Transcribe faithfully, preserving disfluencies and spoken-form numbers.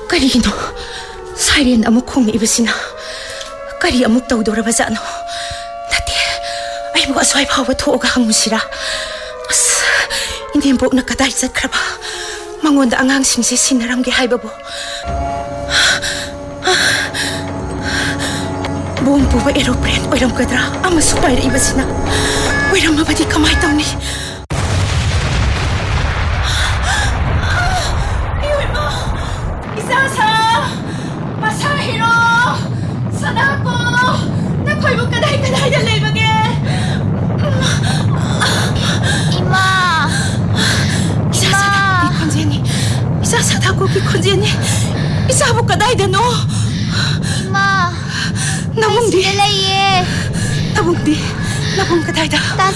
Karino? Siren amuk kong ibasina. Kari amuk tawdora bazano. Dati, ay mo asway pawa tuoga hang musira. As, hindi po nakatay sa kraba. Mangonda ang hangsing si sinaramgi haibabo. Buong po ba aeroplane? Oiram kadra. Ama supay na ibasina. Oiram mabadi kamay taw ni. Konjeni, isabu kadai dano. Ima, nabung di. Laiye. Nabung di, nabung kadai da. Tas